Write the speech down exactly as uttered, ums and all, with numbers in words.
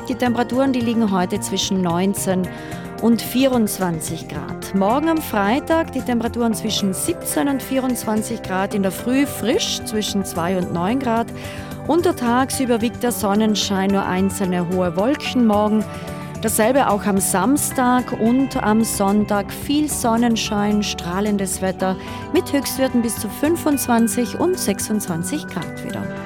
Die Temperaturen, die liegen heute zwischen neunzehn und vierundzwanzig Grad. Morgen am Freitag die Temperaturen zwischen siebzehn und vierundzwanzig Grad, in der Früh frisch zwischen zwei und neun Grad. Untertags überwiegt der Sonnenschein, nur einzelne hohe Wolken morgen. Dasselbe auch am Samstag und am Sonntag. Viel Sonnenschein, strahlendes Wetter mit Höchstwerten bis zu fünfundzwanzig und sechsundzwanzig Grad wieder.